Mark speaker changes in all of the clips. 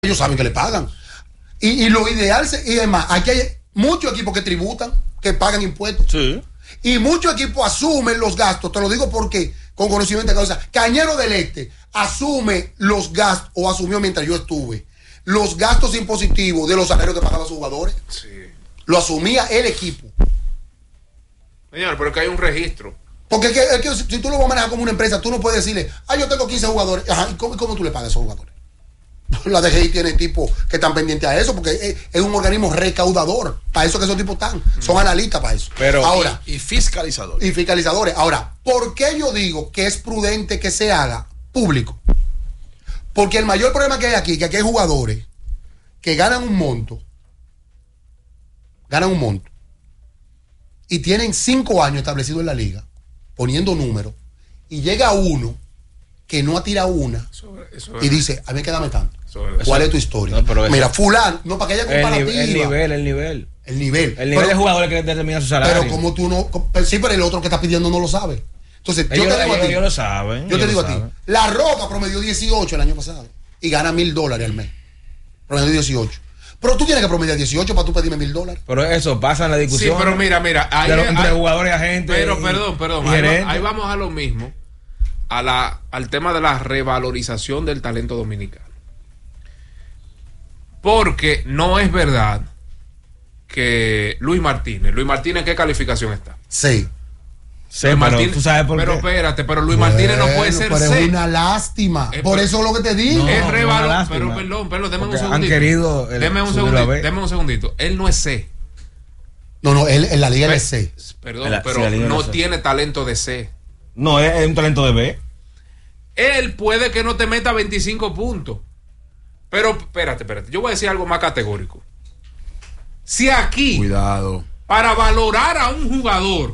Speaker 1: ellos saben que le pagan. Y lo ideal, y además, aquí hay muchos equipos que tributan, que pagan impuestos.
Speaker 2: Sí.
Speaker 1: Y muchos equipos asumen los gastos, te lo digo porque, con conocimiento de causa, Cañero del Este asume los gastos, o asumió mientras yo estuve, los gastos impositivos de los salarios que pagaban los jugadores.
Speaker 3: Sí.
Speaker 1: Lo asumía el equipo.
Speaker 3: Señor, pero que hay un registro.
Speaker 1: Porque es que si tú lo vas a manejar como una empresa, tú no puedes decirle, yo tengo 15 jugadores. Ajá, ¿y cómo tú le pagas a esos jugadores? La DGI tiene tipos que están pendientes a eso, porque es un organismo recaudador. Para eso que esos tipos están. Son analistas para eso.
Speaker 2: Pero,
Speaker 1: ahora,
Speaker 2: y fiscalizadores.
Speaker 1: Y fiscalizadores. Ahora, ¿por qué yo digo que es prudente que se haga público? Porque el mayor problema que hay aquí, que aquí hay jugadores que ganan un monto, y tienen 5 años establecidos en la liga, poniendo números, y llega uno que no ha tirado una y dice, a mí que dame tanto. ¿Cuál es tu historia?
Speaker 2: No,
Speaker 1: mira, fulano, no, para que haya comparativa.
Speaker 2: El nivel.
Speaker 1: El nivel
Speaker 2: de jugadores que determina su salario.
Speaker 1: Pero como tú no, sí, pero el otro que está pidiendo no lo sabe. Entonces,
Speaker 2: ellos
Speaker 1: yo
Speaker 2: lo saben.
Speaker 1: Yo te digo a ti, La Roca promedió 18 el año pasado y gana $1,000 al mes. Promedió 18. Pero tú tienes que promediar 18 para tú pedirme $1,000.
Speaker 2: Pero eso pasa en la discusión.
Speaker 3: Sí, pero mira.
Speaker 2: Entre jugadores y agentes.
Speaker 3: Pero, perdón. Ahí vamos a lo mismo. Al tema de la revalorización del talento dominicano. Porque no es verdad que Luis Martínez, ¿en qué calificación está?
Speaker 1: Sí.
Speaker 2: Luis Martínez, ¿tú sabes por qué?
Speaker 3: Pero espérate, Luis Martínez no puede ser
Speaker 1: pero
Speaker 3: C.
Speaker 1: Es una lástima. Por eso es lo que te digo.
Speaker 3: Es revalorado. Pero perdón, déme un segundito.
Speaker 2: Han querido.
Speaker 3: Deme un segundito. Él no es C.
Speaker 1: No, él en la liga él es C.
Speaker 3: Perdón, pero no tiene talento de C.
Speaker 2: No, es un talento de B.
Speaker 3: Él puede que no te meta 25 puntos. Pero espérate. Yo voy a decir algo más categórico. Si aquí,
Speaker 2: cuidado,
Speaker 3: para valorar a un jugador,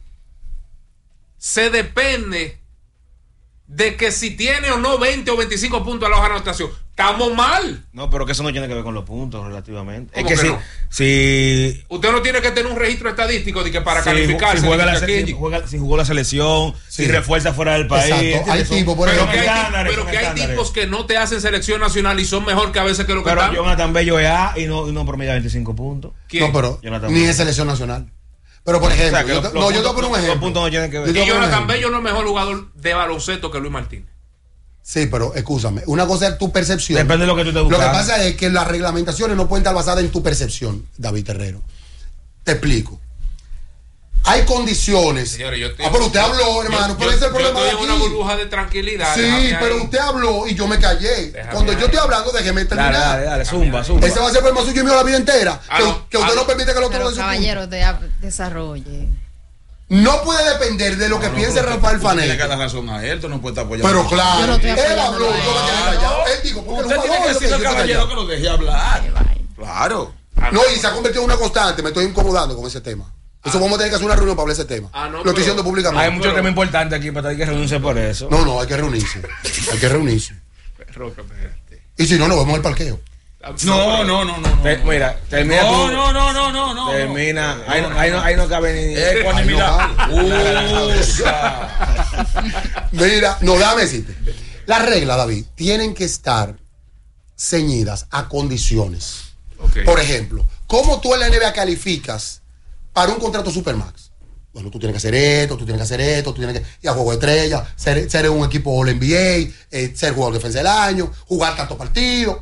Speaker 3: se depende de que si tiene o no 20 o 25 puntos a la hoja de anotación, estamos mal.
Speaker 2: No, pero que eso no tiene que ver con los puntos relativamente.
Speaker 3: ¿Cómo
Speaker 2: es que,
Speaker 3: que no?
Speaker 2: si
Speaker 3: usted no tiene que tener un registro estadístico de que para calificar.
Speaker 2: Si jugó la selección, si refuerza fuera del país.
Speaker 1: Exacto. Hay tipos,
Speaker 3: pero que hay tipos que no te hacen selección nacional y son mejor que a veces que lo que están.
Speaker 2: Pero Jonathan Bello es A y no promedia 25 puntos.
Speaker 3: ¿Quién?
Speaker 1: No, pero ni es selección nacional. Pero por ejemplo, yo te voy a poner un ejemplo.
Speaker 2: Los puntos no tienen que ver.
Speaker 3: Y Jonathan Bello no es mejor jugador de baloncesto que Luis Martínez.
Speaker 1: Sí, pero escúchame, una cosa es tu percepción.
Speaker 2: Depende de lo que tú te buscas.
Speaker 1: Lo que pasa es que las reglamentaciones no pueden estar basadas en tu percepción, David Terrero. Te explico. Hay condiciones.
Speaker 3: Señores,
Speaker 1: pero usted habló, hermano. Pero ese es el problema.
Speaker 3: Yo estoy en una burbuja de tranquilidad.
Speaker 1: Sí, pero usted habló y yo me callé. Cuando yo estoy hablando, déjeme terminar.
Speaker 2: Dale, zumba.
Speaker 1: Ese va a ser el problema suyo y mío la vida entera. Que usted no permite que el otro lo
Speaker 4: caballero, desarrolle.
Speaker 1: No puede depender de lo que piense Rafael Fanel.
Speaker 5: Tiene que dar razón a él, tú no puedes estar apoyando.
Speaker 1: Pero claro,
Speaker 4: yo no estoy
Speaker 1: él habló, yo me quedé callado. Él dijo, porque
Speaker 5: usted tiene que decirle al caballero que lo deje hablar. Claro.
Speaker 1: No, y se ha convertido en una constante, me estoy incomodando con ese tema. Eso vamos a tener que hacer una reunión para hablar de ese tema.
Speaker 3: No,
Speaker 1: lo estoy diciendo públicamente.
Speaker 2: Hay muchos temas importantes aquí, pero hay que reunirse por eso.
Speaker 1: No, hay que reunirse.
Speaker 3: Roca, espérate.
Speaker 1: Y si no, nos vemos en el parqueo.
Speaker 5: No.
Speaker 2: Mira, termina.
Speaker 5: No.
Speaker 2: Termina. Ahí no cabe ni.
Speaker 1: Mira, déjame decirte. Las reglas, David, tienen que estar ceñidas a condiciones.
Speaker 3: Okay.
Speaker 1: Por ejemplo, ¿cómo tú en la NBA calificas para un contrato Supermax? Bueno, tú tienes que hacer esto, tú tienes que ir a juego de estrella, ser un equipo All NBA, ser jugador de defensa del año, jugar tantos partidos.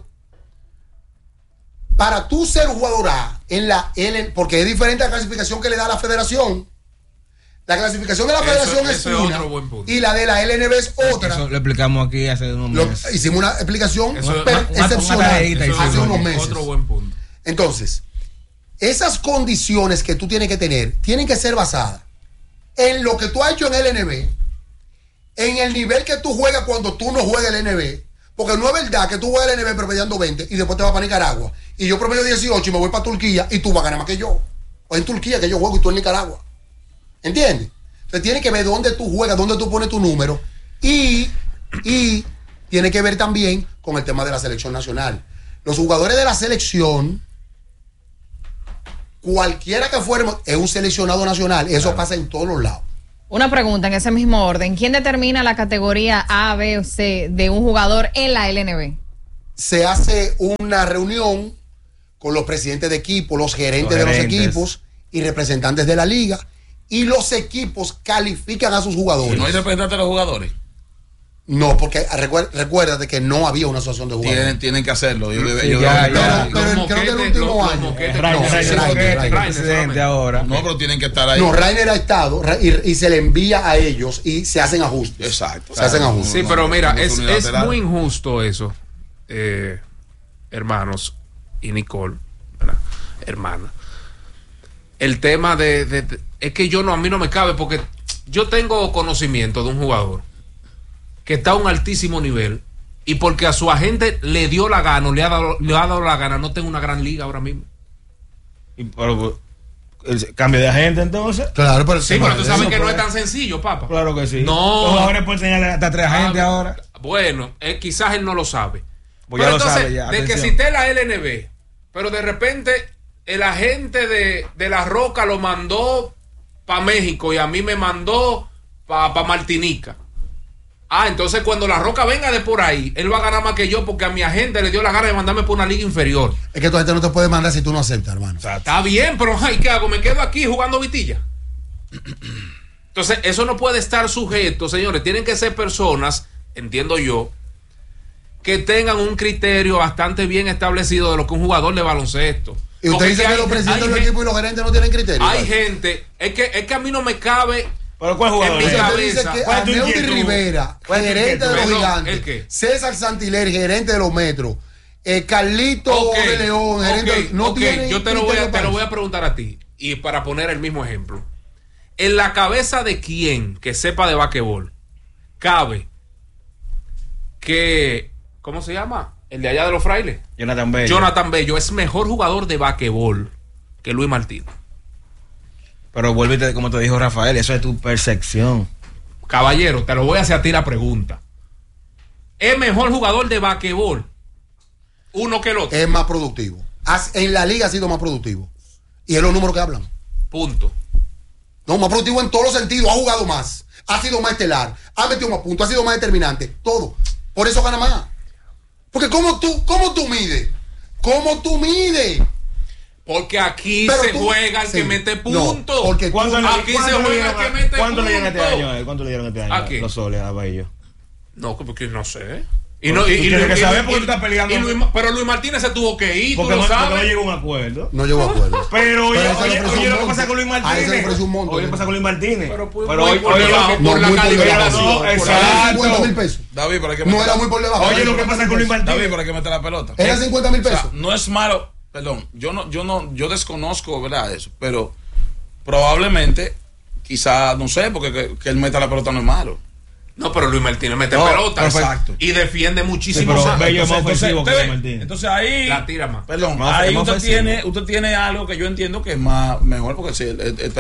Speaker 1: Para tú ser jugador A porque es diferente a la clasificación que le da la federación. La clasificación de la federación es una y la de la LNB es otra.
Speaker 2: Eso lo explicamos aquí hace unos meses.
Speaker 1: Hicimos una explicación
Speaker 2: excepcional
Speaker 1: hace unos meses.
Speaker 3: Otro buen punto.
Speaker 1: Entonces, esas condiciones que tú tienes que tener tienen que ser basadas en lo que tú has hecho en LNB, en el nivel que tú juegas cuando tú no juegas el LNB. Porque no es verdad que tú juegas el LNB promediando 20 y después te vas para Nicaragua. Y yo promedio 18 y me voy para Turquía y tú vas a ganar más que yo. O en Turquía que yo juego y tú en Nicaragua. ¿Entiendes? Entonces tiene que ver dónde tú juegas, dónde tú pones tu número. Y tiene que ver también con el tema de la selección nacional. Los jugadores de la selección, cualquiera que fuera, es un seleccionado nacional. Eso pasa en todos los lados.
Speaker 4: Una pregunta en ese mismo orden. ¿Quién determina la categoría A, B o C de un jugador en la LNB?
Speaker 1: se hace una reunión con los presidentes de equipo, los gerentes de los equipos y representantes de la liga, y los equipos califican a sus jugadores.
Speaker 5: ¿No hay representantes de los jugadores?
Speaker 1: No, porque recuérdate que no había una asociación de jugadores.
Speaker 5: Tienen que hacerlo.
Speaker 1: Pero creo que el último año.
Speaker 2: Presidente ahora.
Speaker 5: No, pero tienen que estar ahí.
Speaker 1: No, Rainer ha estado y se le envía a ellos y se hacen ajustes.
Speaker 5: Exacto.
Speaker 1: Se hacen ajustes.
Speaker 3: Sí, pero mira, es muy injusto eso, hermanos y Nicole, ¿verdad? Hermana. El tema es que a mí no me cabe, porque yo tengo conocimiento de un jugador que está a un altísimo nivel y porque a su agente le dio la gana, le ha dado la gana, no tengo una gran liga ahora mismo.
Speaker 2: Pero el cambio de agente entonces.
Speaker 1: Claro, pero
Speaker 3: sí, pero tú sabes que no es tan sencillo, papá.
Speaker 2: Claro que sí.
Speaker 3: No.
Speaker 2: Los jugadores pueden tener hasta 3 agentes ahora.
Speaker 3: Bueno, quizás él no lo sabe.
Speaker 2: Pues
Speaker 3: pero
Speaker 2: ya
Speaker 3: entonces,
Speaker 2: lo sabe ya.
Speaker 3: de que si esté la LNB, pero de repente el agente de La Roca lo mandó para México y a mí me mandó para Martinica. Entonces cuando La Roca venga de por ahí, él va a ganar más que yo porque a mi agente le dio la gana de mandarme por una liga inferior.
Speaker 1: Es que tu gente no te puede mandar si tú no aceptas, hermano.
Speaker 3: Está bien, pero ¿qué hago? ¿Me quedo aquí jugando vitilla? Entonces eso no puede estar sujeto, señores. Tienen que ser personas, entiendo yo, que tengan un criterio bastante bien establecido de lo que un jugador de baloncesto.
Speaker 1: Y usted dice que los presidentes del equipo y los gerentes no tienen criterio.
Speaker 3: Hay gente, es que a mí no me cabe.
Speaker 2: ¿Pero cuál jugador?
Speaker 1: Usted dice que Aneudi Rivera, gerente de los Gigantes, César Santiler, gerente de los Metros, Carlito de León, gerente no tiene.
Speaker 3: Yo te lo voy a preguntar a ti, y para poner el mismo ejemplo. En la cabeza de quién que sepa de basquetbol cabe que, ¿cómo se llama? El de allá de los Frailes. Jonathan Bello es mejor jugador de basquetbol que Luis Martínez.
Speaker 2: Pero vuelve, como te dijo Rafael, eso es tu percepción.
Speaker 3: Caballero, te lo voy a hacer a ti la pregunta. ¿Es mejor jugador de basquetbol uno que el otro?
Speaker 1: Es más productivo. En la liga ha sido más productivo. Y es los números que hablan.
Speaker 3: Punto.
Speaker 1: No, más productivo en todos los sentidos. Ha jugado más. Ha sido más estelar. Ha metido más puntos. Ha sido más determinante. Todo. Por eso gana más. Porque ¿cómo tú mides? ¿Cómo tú mides?
Speaker 3: Porque aquí se juega el que mete puntos.
Speaker 1: No, porque
Speaker 3: aquí se juega el que mete puntos.
Speaker 2: ¿Cuánto le dieron este año? ¿Cuánto le dieron este año?
Speaker 3: ¿A quién?
Speaker 2: Los Soles a Bello.
Speaker 3: No, porque no sé.
Speaker 2: Tienes que saber por qué tú estás peleando.
Speaker 3: Pero Luis Martínez se tuvo que ir,
Speaker 2: porque
Speaker 3: tú lo sabes.
Speaker 2: No llegó a un acuerdo.
Speaker 1: No llegó a acuerdo.
Speaker 2: Pero oye lo que pasa con Luis Martínez. Oye, lo que pasa con Luis Martínez.
Speaker 3: Pero hoy por la calificación.
Speaker 1: Exacto. 50,000 pesos.
Speaker 5: David, ¿para qué
Speaker 1: no era muy por debajo.
Speaker 2: Oye, lo que pasa con Luis Martínez.
Speaker 5: David, ¿para qué meter la pelota?
Speaker 1: Era 50,000 pesos.
Speaker 5: O sea, no es malo. Perdón, yo desconozco, ¿verdad? Eso, pero probablemente, quizá, no sé, porque que él meta la pelota no es malo.
Speaker 3: No, pero Luis Martínez mete pelota.
Speaker 5: Exacto.
Speaker 3: Y defiende muchísimo.
Speaker 2: Sí, pero Bello es más ofensivo que Luis Martínez.
Speaker 5: Entonces ahí.
Speaker 3: La tira más.
Speaker 5: Perdón, ahí usted tiene algo que yo entiendo que es mejor, porque sí,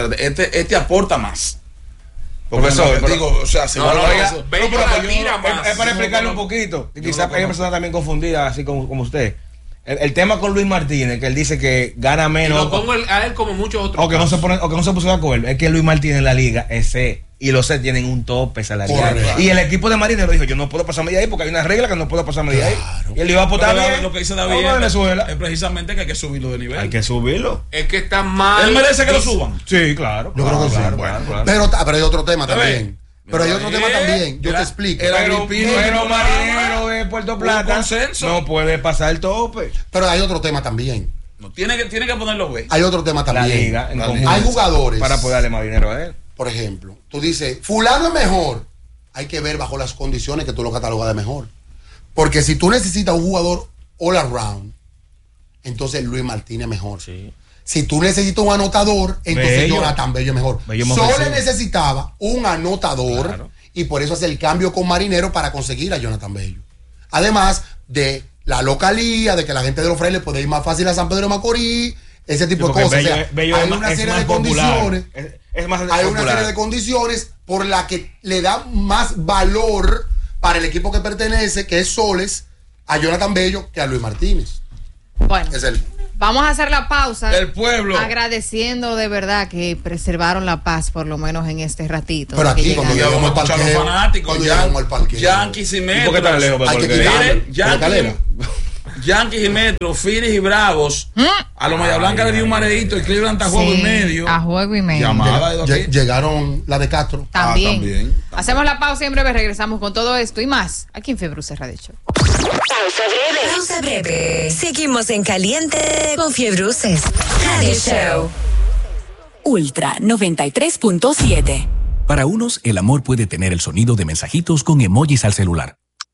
Speaker 5: este aporta más.
Speaker 2: Profesor,
Speaker 5: digo, o sea, si
Speaker 3: Bello la tira más.
Speaker 2: Es para explicarle un poquito. Y quizás hay personas también confundidas, así como usted. El tema con Luis Martínez, que él dice que gana menos.
Speaker 3: Y lo pongo a él como muchos otros.
Speaker 2: O que no se puso de acuerdo. Es que Luis Martínez en la liga es C. Y los C tienen un tope salarial.
Speaker 1: Correcto.
Speaker 2: Y el equipo de Marinero dijo: yo no puedo pasarme de ahí porque hay una regla que no puedo pasarme de ahí. Y él iba a aportar bien.
Speaker 5: Lo que dice David es precisamente que hay que subirlo de nivel.
Speaker 2: Hay que subirlo.
Speaker 3: Es que está mal.
Speaker 5: Él merece que lo suban.
Speaker 2: Sí, claro.
Speaker 1: Yo creo que sí.
Speaker 2: Claro.
Speaker 1: Pero hay otro tema también. Pero hay otro tema también. Yo te explico.
Speaker 2: Pero Marinero de Puerto Plata no puede pasar el tope.
Speaker 1: Pero hay otro tema también.
Speaker 5: No, tiene que ponerlo B.
Speaker 1: Hay otro tema
Speaker 2: La
Speaker 1: también.
Speaker 2: liga,
Speaker 1: Hay jugadores.
Speaker 2: para poder darle más dinero a él.
Speaker 1: Por ejemplo, tú dices, fulano es mejor. Hay que ver bajo las condiciones que tú lo catalogas de mejor. Porque si tú necesitas un jugador all around, entonces Luis Martínez es mejor.
Speaker 2: Sí.
Speaker 1: Si tú necesitas un anotador, entonces
Speaker 2: Bello.
Speaker 1: Jonathan Bello es mejor. Solo necesitaba un anotador, claro, y por eso hace el cambio con Marinero para conseguir a Jonathan Bello. Además de la localía, de que la gente de los Frailes puede ir más fácil a San Pedro de Macorís, ese tipo de cosas.
Speaker 2: Bello
Speaker 1: hay una serie de condiciones.
Speaker 2: Es más
Speaker 1: hay una serie de condiciones por la que le da más valor para el equipo que pertenece, que es Soles, a Jonathan Bello que a Luis Martínez.
Speaker 4: Bueno.
Speaker 1: Es el...
Speaker 4: Vamos a hacer la pausa.
Speaker 5: El pueblo.
Speaker 4: Agradeciendo de verdad que preservaron la paz, por lo menos en este ratito.
Speaker 1: Pero aquí, cuando llegamos al parqueo,
Speaker 5: fanáticos,
Speaker 1: llegamos al parqueo.
Speaker 5: Yankees y Metros.
Speaker 2: ¿Y por qué tan lejos?
Speaker 1: Hay que quitarlo.
Speaker 5: Yankees. Yankees y Metro, Phillies y Bravos. A los Media Blanca le dio un mareíto y Cleveland está a juego y medio.
Speaker 4: A juego y medio.
Speaker 5: Llamada de aquí.
Speaker 1: Llegaron la de Castro.
Speaker 4: También. Hacemos la pausa y en breve regresamos con todo esto y más aquí en Fiebre Radio Show.
Speaker 6: Pausa breve. Seguimos en caliente con Fiebruces Radio Show.
Speaker 7: Ultra 93.7.
Speaker 8: Para unos, el amor puede tener el sonido de mensajitos con emojis al celular.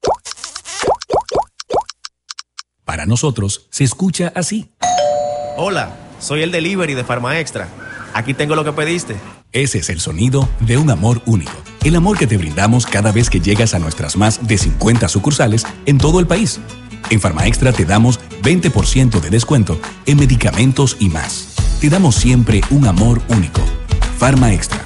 Speaker 8: Para nosotros, se escucha así.
Speaker 9: Hola, soy el delivery de Farma Extra. Aquí tengo lo que pediste.
Speaker 8: Ese es el sonido de un amor único. El amor que te brindamos cada vez que llegas a nuestras más de 50 sucursales en todo el país. En Farma Extra te damos 20% de descuento en medicamentos y más. Te damos siempre un amor único. Farma Extra,